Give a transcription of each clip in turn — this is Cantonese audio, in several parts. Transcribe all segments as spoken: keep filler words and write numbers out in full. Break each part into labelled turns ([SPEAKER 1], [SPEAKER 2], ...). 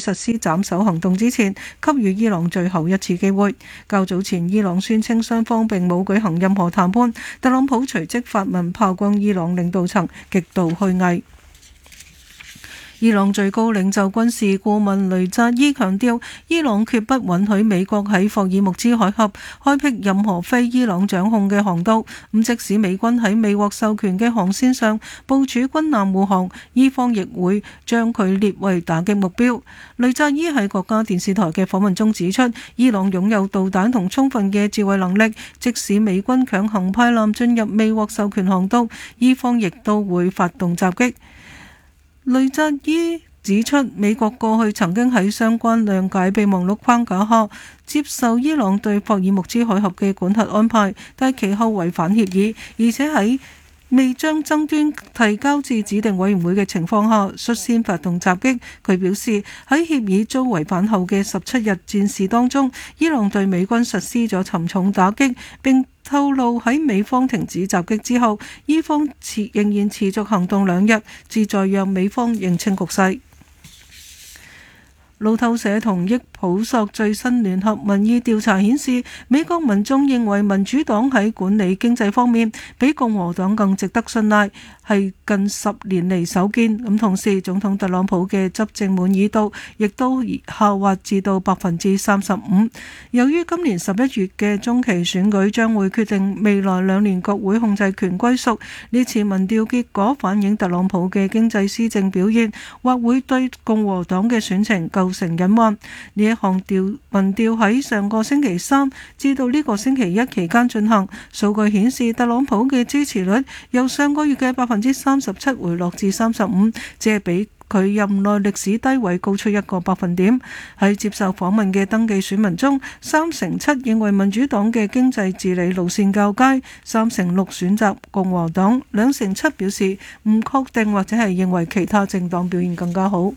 [SPEAKER 1] 實施斬首行動之前，給予伊朗最後一次機會。較早前，伊朗宣稱雙方並冇舉行任何談判，特朗普隨即發文炮轟伊朗領導層極度虛偽。伊朗最高領袖軍事顧問雷扎伊強調，伊朗決不允許美國喺霍爾木茲海峽開闢任何非伊朗掌控嘅航道。咁即使美軍喺未獲授權嘅航線上部署軍艦護航，伊方亦會將佢列為打擊目標。雷扎伊喺國家電視台嘅訪問中指出，伊朗擁有導彈同充分嘅自衛能力，即使美軍強行派艦進入未獲授權航道，伊方亦都會發動襲擊。雷扎伊指出，美國過去曾經喺相關諒解備忘錄框架下接受伊朗對霍爾木茲海峽嘅管轄安排，但其後違反協議，而且喺未將爭端提交至指定委員會嘅情況下率先發動襲擊。佢表示，喺協議遭違反後嘅十七日戰事當中，伊朗對美軍實施咗沉重打擊，並透露喺美方停止襲擊之後，伊方持仍然持續行動兩日，旨在讓美方認清局勢。路透社同益普索最新聯合民意調查顯示，美國民眾認為民主黨喺管理經濟方面比共和黨更值得信賴，係近十年嚟首見。咁同時，總統特朗普嘅執政滿意度亦都下滑至到百分之三十五。由於今年十一月嘅中期選舉將會決定未來兩年國會控制權歸屬，呢次民調結果反映特朗普嘅經濟施政表現或會對共和黨嘅選情構成隱患。呢一項調民調喺上個星期三至到呢個星期一期間進行，數據顯示特朗普嘅支持率由上個月嘅百分之三十七回落至三十五，只係比佢任內歷史低位高出一個百分點。喺接受訪問嘅登記選民中，三成七認為民主黨嘅經濟治理路線較佳，三成六選擇共和黨，兩成七表示唔確定或者係認為其他政黨表現更加好。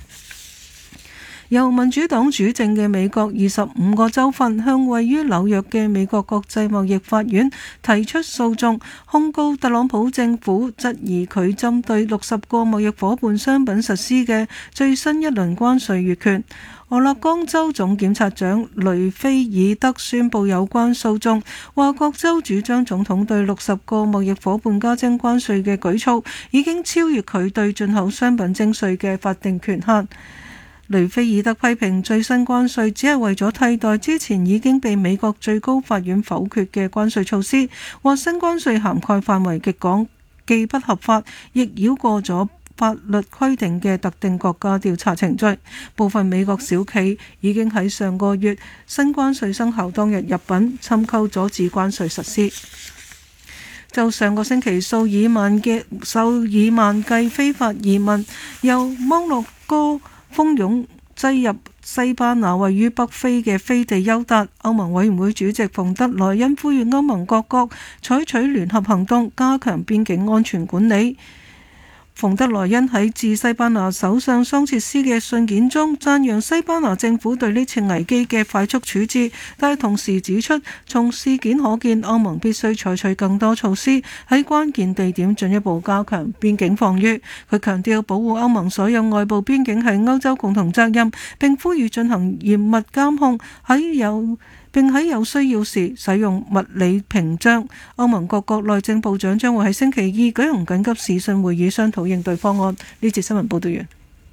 [SPEAKER 1] 由民主黨主政嘅美國二十五個州份向位於紐約嘅美國國際貿易法院提出訴訟，控告特朗普政府質疑佢針對六十個貿易夥伴商品實施嘅最新一輪關稅越權。俄勒岡州總檢察長雷菲爾德宣布有關訴訟，話各州主張總統對六十個貿易夥伴加徵關稅嘅舉措已經超越佢對進口商品徵稅嘅法定權限。雷菲爾德批評最新關稅只係為咗替代之前已經被美國最高法院否決嘅關稅措施，話新關稅涵蓋範圍極廣，既不合法，亦繞過咗法律規定嘅特定國家調查程序。部分美國小企已經喺上個月新關稅生效當日入稟尋求阻止關稅實施。就上個星期數以萬嘅數以萬計非法移民由摩洛哥蜂擁擠入西班牙位於北非嘅飛地休達，歐盟委員會主席馮德萊恩呼籲歐盟各國採取聯合行動，加強邊境安全管理。馮德萊恩喺致西班牙首相桑切斯嘅信件中讚揚西班牙政府對呢次危機嘅快速處置，但係同時指出，從事件可見，歐盟必須採取更多措施，喺關鍵地點進一步加強邊境防禦。佢強調保護歐盟所有外部邊境係歐洲共同責任，並呼籲進行嚴密監控，喺有並喺有需要時使用物理屏障。歐盟各國內政部長將會喺星期二舉行緊急視訊會議，商討應對方案。呢節新聞報道完。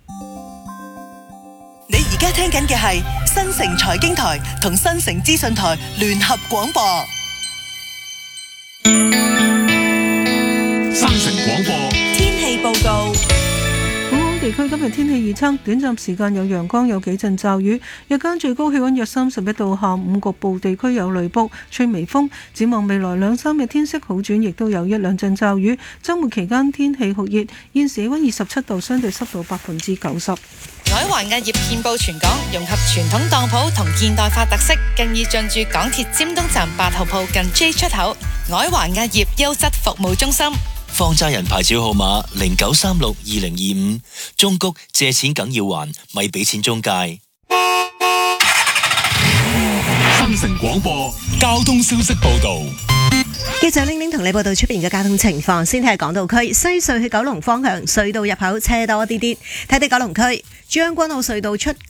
[SPEAKER 2] 你而家聽緊嘅係新城財經台同新城資訊台聯合廣播。
[SPEAKER 3] 新城廣播
[SPEAKER 2] 天氣報告。
[SPEAKER 1] 地區今日天氣預測，短暫時間有陽光，有幾陣驟雨，日間最高氣溫約三十一度，下午局部地區有雷暴，吹微風。展望未來兩三日天色好轉，亦都有一兩陣驟雨。周末期間天氣酷熱，現時氣溫二十七度，相對濕度百分之九十。
[SPEAKER 4] 海環藝業遍佈全港，融合傳統當鋪同現代化特色，更已進駐港鐵尖東站八號鋪近 J 出口。海環藝業優質服務中心。
[SPEAKER 5] 放債人牌照號碼零九三六二零二五，中谷借錢梗要還，咪俾錢中介。
[SPEAKER 3] 新城廣播交通消息報道。
[SPEAKER 6] 記者玲玲同你報道出邊嘅交通情況。先睇下港島區西隧去九龍方向隧道入口車多啲啲，睇睇九龍區將軍澳隧道出